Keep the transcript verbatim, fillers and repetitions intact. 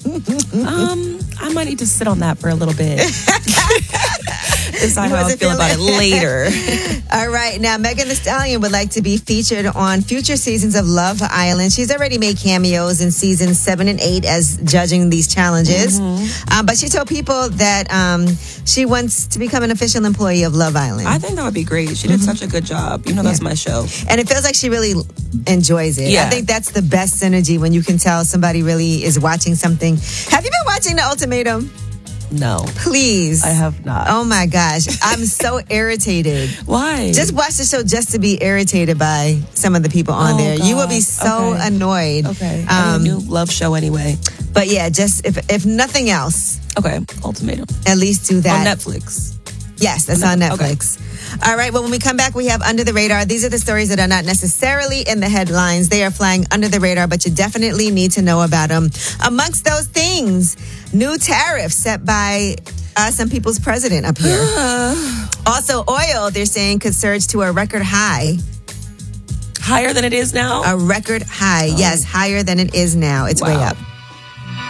um, I might need to sit on that for a little bit. Decide how I feel about it later. All right. Now, Megan Thee Stallion would like to be featured on future seasons of Love Island. She's already made cameos in seasons seven and eight as judging these challenges. Mm-hmm. Um, but she told people that um, she wants to become an official employee of Love Island. I think that would be great. She did mm-hmm. such a good job. You know, that's yeah. my show. And it feels like she really enjoys it. Yeah. I think that's the best synergy when you can tell somebody really is watching something. Have you been watching The Ultimatum? No. Please. I have not. Oh my gosh. I'm so irritated. Why? Just watch the show just to be irritated by some of the people on oh, there. God. You will be so okay. annoyed. Okay. Um, I mean, a new love show anyway. But yeah, just if if nothing else. Okay. Ultimatum. At least do that. On Netflix. Yes, that's on Netflix. Okay. All right, well, when we come back, we have Under the Radar. These are the stories that are not necessarily in the headlines. They are flying under the radar, but you definitely need to know about them. Amongst those things, new tariffs set by uh, some people's president up here. Also, oil, they're saying, could surge to a record high. Higher than it is now? A record high, oh. yes, higher than it is now. It's wow. way up.